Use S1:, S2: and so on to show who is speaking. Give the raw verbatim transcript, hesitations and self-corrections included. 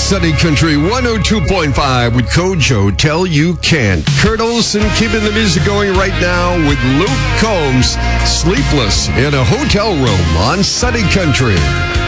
S1: Sunny Country one oh two point five with Coach Hotel You Can't. Kurt Olson keeping the music going right now with Luke Combs, Sleepless in a Hotel Room on Sunny Country.